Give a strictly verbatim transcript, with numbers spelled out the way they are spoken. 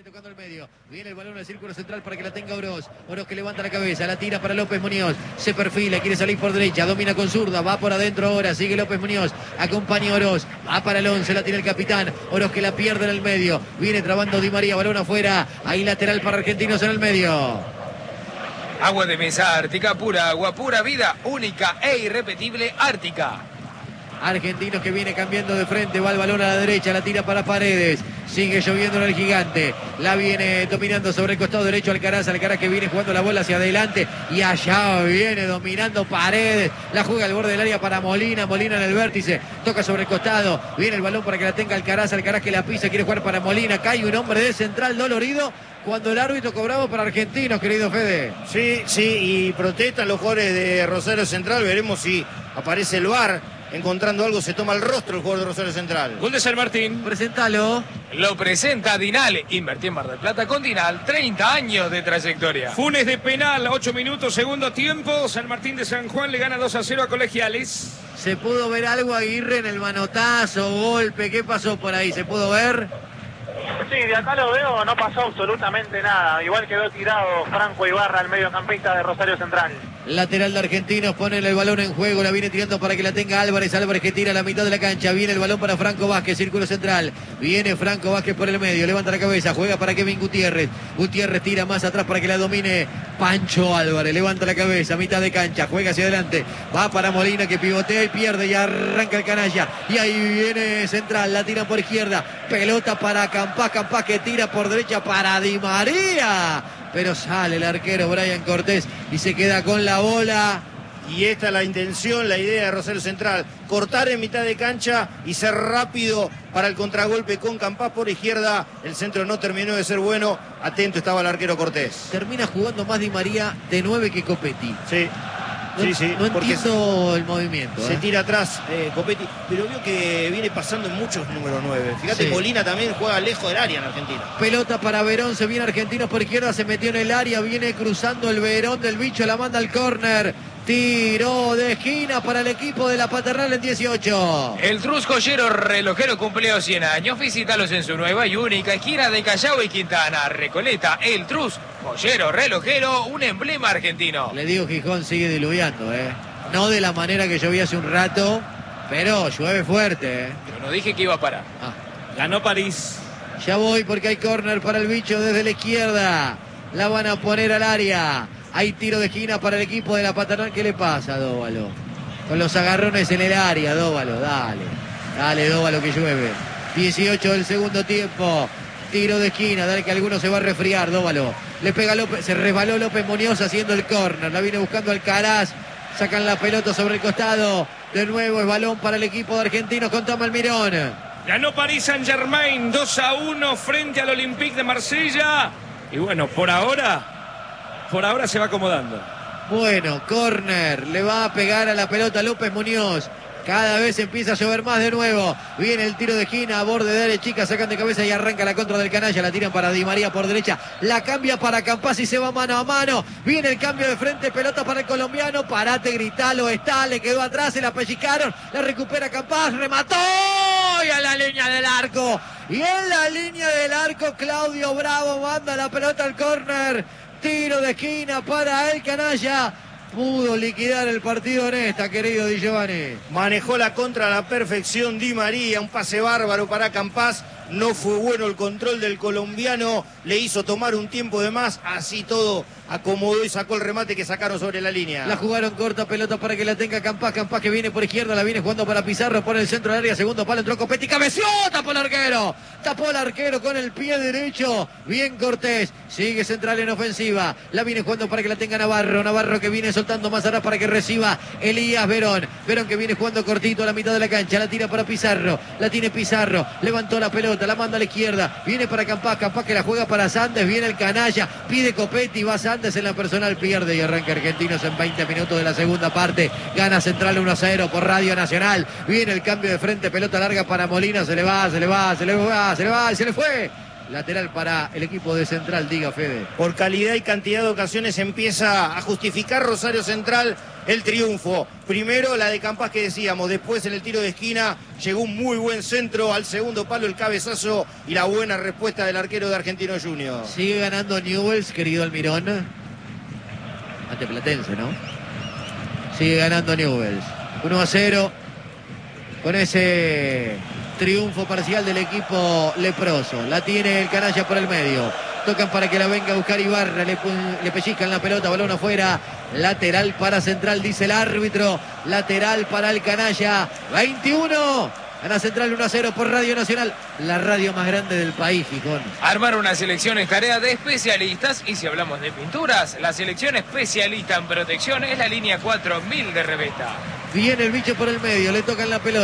Tocando el medio, viene el balón al círculo central para que la tenga Oroz. Oroz que levanta la cabeza, la tira para López Muñoz, se perfila, quiere salir por derecha, domina con zurda, va por adentro ahora, sigue López Muñoz, acompaña a Oroz, va para el once, la tira el capitán, Oroz que la pierde en el medio, viene trabando Di María, balón afuera, ahí lateral para Argentinos en el medio. Agua de mesa Ártica, pura agua, pura vida, única e irrepetible Ártica. Argentinos que viene cambiando de frente, va el balón a la derecha, la tira para Paredes, sigue lloviendo en el Gigante, la viene dominando sobre el costado derecho Alcaraz, Alcaraz que viene jugando la bola hacia adelante y allá viene dominando Paredes, la juega al borde del área para Molina, Molina en el vértice, toca sobre el costado, viene el balón para que la tenga Alcaraz, Alcaraz que la pisa, quiere jugar para Molina, cae un hombre de central dolorido cuando el árbitro cobraba para Argentinos, querido Fede. Sí, sí, y protestan los jugadores de Rosario Central, veremos si aparece el V A R. Encontrando algo, se toma el rostro el jugador de Rosario Central. Gol de San Martín. Presentalo. Lo presenta Dinal. Invertí en Mar del Plata con Dinal. treinta años de trayectoria. Funes de penal, ocho minutos, segundo tiempo. San Martín de San Juan le gana dos a cero a Colegiales. ¿Se pudo ver algo, Aguirre, en el manotazo, golpe? ¿Qué pasó por ahí? ¿Se pudo ver? Sí, de acá lo veo, no pasó absolutamente nada. Igual quedó tirado Franco Ibarra, el mediocampista de Rosario Central. Lateral de Argentinos, ponen el balón en juego, la viene tirando para que la tenga Álvarez, Álvarez que tira a la mitad de la cancha, viene el balón para Franco Vázquez, círculo central, viene Franco Vázquez por el medio, levanta la cabeza, juega para Kevin Gutiérrez, Gutiérrez tira más atrás para que la domine Pancho Álvarez, levanta la cabeza, mitad de cancha, juega hacia adelante, va para Molina que pivotea y pierde y arranca el canalla, y ahí viene central, la tira por izquierda, pelota para Campás, Campás que tira por derecha para Di María, pero sale el arquero Brian Cortés y se queda con la bola. Y esta es la intención, la idea de Rosario Central, cortar en mitad de cancha y ser rápido para el contragolpe con Campás por izquierda. El centro no terminó de ser bueno, atento estaba el arquero Cortés. Termina jugando más Di María de nueve que Copetti. Sí. No, sí, sí, no entiendo el movimiento. Se ¿eh? tira atrás eh, Copetti, pero vio que viene pasando en muchos número nueve. Fíjate, sí. Molina también juega lejos del área en Argentina. Pelota para Verón, se viene Argentinos por izquierda, se metió en el área, viene cruzando el Verón del bicho, la manda al córner. Tiro de esquina para el equipo de la Paternal en dieciocho. El Trus Joyero Relojero cumplió cien años. Visítalos en su nueva y única esquina de Callao y Quintana. Recoleta, el Trus Joyero Relojero, un emblema argentino. Le digo, Gijón sigue diluviando, ¿eh? No de la manera que llovía hace un rato, pero llueve fuerte, ¿eh? Yo no dije que iba a parar. Ah. Ganó París. Ya voy porque hay córner para el bicho desde la izquierda. La van a poner al área. Hay tiro de esquina para el equipo de la Paternal. ¿Qué le pasa a Dóvalo? Con los agarrones en el área, Dóvalo, dale. Dale, Dóvalo, que llueve. dieciocho del segundo tiempo. Tiro de esquina, dale que alguno se va a resfriar, Dóvalo. Le pega López, se resbaló López Muñoz haciendo el córner. La viene buscando Alcaraz. Sacan la pelota sobre el costado. De nuevo es balón para el equipo de Argentinos con Tom Almirón. Ganó París Saint-Germain dos a uno frente al Olympique de Marsella. Y bueno, por ahora... Por ahora se va acomodando. Bueno, córner, le va a pegar a la pelota López Muñoz. Cada vez empieza a llover más de nuevo. Viene el tiro de esquina a borde de área chica, sacan de cabeza y arranca la contra del canalla. La tiran para Di María por derecha. La cambia para Campás y se va mano a mano. Viene el cambio de frente, pelota para el colombiano. Parate, gritalo, está, le quedó atrás, se la pellizcaron. La recupera Campás, remató y a la línea del arco. Y en la línea del arco Claudio Bravo manda la pelota al córner. Tiro de esquina para el canalla. Pudo liquidar el partido en esta, querido Di Giovanni. Manejó la contra a la perfección Di María. Un pase bárbaro para Campás. No fue bueno el control del colombiano. Le hizo tomar un tiempo de más. Así todo acomodó y sacó el remate que sacaron sobre la línea. La jugaron corta, pelota para que la tenga Campás. Campás que viene por izquierda, la viene jugando para Pizarro. Por el centro del área, segundo palo, entró Copetti. Cabeció, tapó el arquero. Tapó el arquero con el pie derecho. Bien Cortés. Sigue central en ofensiva. La viene jugando para que la tenga Navarro. Navarro que viene soltando más atrás para que reciba Elías Verón. Verón que viene jugando cortito a la mitad de la cancha. La tira para Pizarro. La tiene Pizarro. Levantó la pelota, la manda a la izquierda. Viene para Campás. Campás que la juega para Sandes. Viene el canalla. Pide Copetti. Va Sandes en la personal. Pierde y arranca Argentinos en veinte minutos de la segunda parte. Gana Central uno a cero por Radio Nacional. Viene el cambio de frente. Pelota larga para Molina. Se le va, se le va, se le va, se le va y se le fue. Lateral para el equipo de Central, diga Fede. Por calidad y cantidad de ocasiones empieza a justificar Rosario Central el triunfo. Primero la de Campas que decíamos, después en el tiro de esquina llegó un muy buen centro, al segundo palo el cabezazo y la buena respuesta del arquero de Argentino Juniors. Sigue ganando Newell's, querido Almirón. Ante Platense, ¿no? Sigue ganando Newell's. uno a cero con ese triunfo parcial del equipo leproso. La tiene el canalla por el medio. Tocan para que la venga a buscar Ibarra. Le, le pellizcan la pelota, balón afuera. Lateral para Central, dice el árbitro. Lateral para el canalla. veintiuno. Gana Central uno a cero por Radio Nacional. La radio más grande del país, Fijón. Armar una selección es tarea de especialistas. Y si hablamos de pinturas, la selección especialista en protección es la línea cuatro mil de Revesta. Viene el bicho por el medio. Le tocan la pelota.